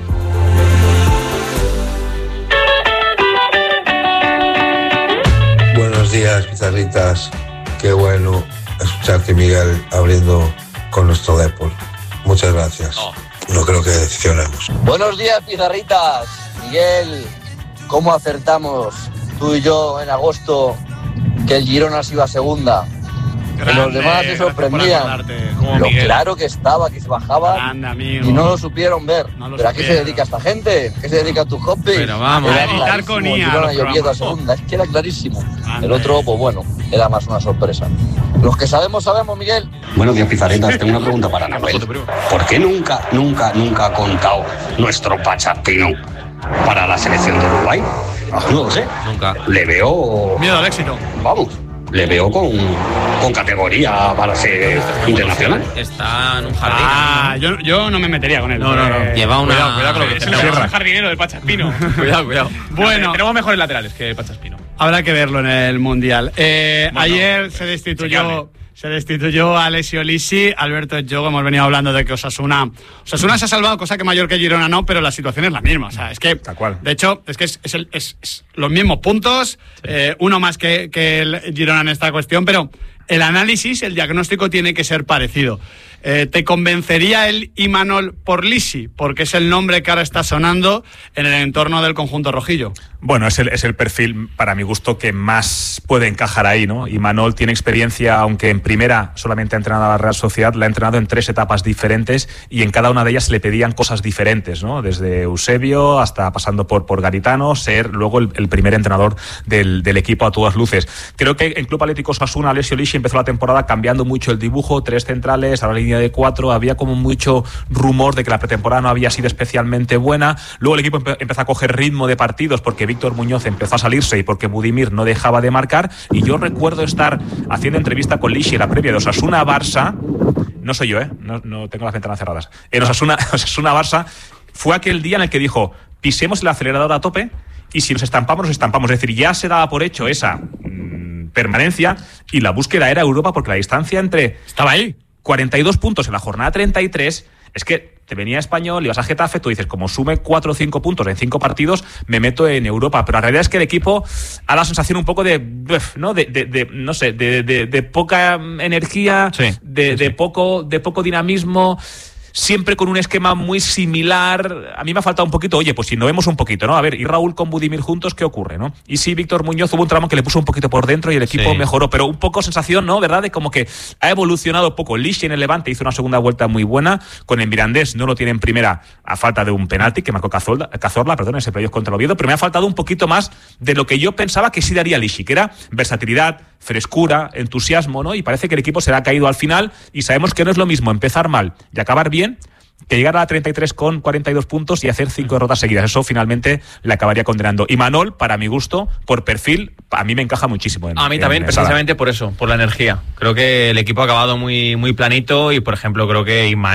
Buenos días, pizarritas. Qué bueno escucharte, Miguel, abriendo con nuestro deporte. Muchas gracias. Oh. No creo que decepcionemos. Buenos días, pizarritas. Miguel, ¿cómo acertamos tú y yo en agosto que el Girona se iba a segunda? Grande, que los demás se sorprendían. Lo Miguel. Claro que estaba, que se bajaba y no lo supieron ver. No lo ¿Pero supieron. A qué se dedica esta gente? ¿Qué se dedica tu hobby? Pero vamos, era a editar con I A. Girona a segunda. Es que era clarísimo. Ande. El otro, pues bueno, era más una sorpresa. Los que sabemos, sabemos, Miguel. Buenos días, pizarritas. Tengo una pregunta para Nahuel. ¿Por qué nunca, nunca, nunca ha contado nuestro Pachaspino para la selección de Uruguay? No lo sé. Nunca. Le veo... Miedo al éxito. Vamos. Le veo con, con categoría para ser internacional. Está en un jardín. Ah, yo, yo no me metería con él. No, no, no. Eh, Lleva una... Cuidado, cuidado con lo que es el jardinero del Pachaspino. Cuidado, cuidado. Bueno. Tenemos mejores laterales que el Pachaspino. Habrá que verlo en el Mundial. Eh, bueno, ayer se destituyó... Se destituyó a Alessio Lisi, Alberto Jogo, hemos venido hablando de que Osasuna... Osasuna se ha salvado, cosa que Mallorca y Girona no, pero la situación es la misma. O sea, es que, Tal cual. de hecho, es que es, es, el, es, es los mismos puntos, sí. eh, uno más que, que el Girona en esta cuestión, pero el análisis, el diagnóstico tiene que ser parecido. Eh, ¿Te convencería el Imanol por Lisi? Porque es el nombre que ahora está sonando en el entorno del conjunto rojillo. Bueno, es el, es el perfil, para mi gusto, que más puede encajar ahí, ¿no? Imanol tiene experiencia, aunque en primera solamente ha entrenado a la Real Sociedad, la ha entrenado en tres etapas diferentes y en cada una de ellas le pedían cosas diferentes, ¿no? Desde Eusebio hasta pasando por, por Garitano, ser luego el, el primer entrenador del, del equipo a todas luces. Creo que en Club Atlético Osasuna, Alessio Lisi empezó la temporada cambiando mucho el dibujo, tres centrales, ahora línea de cuatro, había como mucho rumor de que la pretemporada no había sido especialmente buena. Luego el equipo empe- empezó a coger ritmo de partidos porque Víctor Muñoz empezó a salirse y porque Budimir no dejaba de marcar, y yo recuerdo estar haciendo entrevista con Lisi en la previa de Osasuna-Barça, no soy yo, ¿eh? no, no tengo las ventanas cerradas, en Osasuna, Osasuna-Barça, fue aquel día en el que dijo, pisemos el acelerador a tope y si nos estampamos, nos estampamos, es decir, ya se daba por hecho esa mmm, permanencia y la búsqueda era Europa, porque la distancia entre... Estaba ahí. cuarenta y dos puntos en la jornada treinta y tres, es que te venía Español, ibas a Getafe, tú dices, como sume cuatro o cinco puntos en cinco partidos, me meto en Europa. Pero la realidad es que el equipo ha la sensación un poco de, ¿no? De, de, de no sé, de, de, de poca energía, sí, de, sí, de sí. poco, de poco dinamismo. siempre con un esquema muy similar. A mí me ha faltado un poquito, oye, pues si no vemos un poquito, ¿no? A ver, y Raúl con Budimir juntos, ¿qué ocurre, no? Y sí, Víctor Muñoz hubo un tramo que le puso un poquito por dentro y el equipo sí. mejoró, pero un poco sensación, ¿no? ¿Verdad? De como que ha evolucionado poco. Lishi en el Levante hizo una segunda vuelta muy buena, con el Mirandés no lo tiene en primera a falta de un penalti que marcó Cazorla, Cazorla perdón, ese playoff contra el Oviedo, pero me ha faltado un poquito más de lo que yo pensaba que sí daría Lishi, que era versatilidad, frescura, entusiasmo, ¿no? Y parece que el equipo se le ha caído al final y sabemos que no es lo mismo empezar mal y acabar bien que llegar a la treinta y tres con cuarenta y dos puntos y hacer cinco derrotas seguidas. Eso finalmente le acabaría condenando. Y Manol, para mi gusto, por perfil, a mí me encaja muchísimo. En, a mí también, precisamente por eso, por la energía. Creo que el equipo ha acabado muy, muy planito y, por ejemplo, creo que Ismael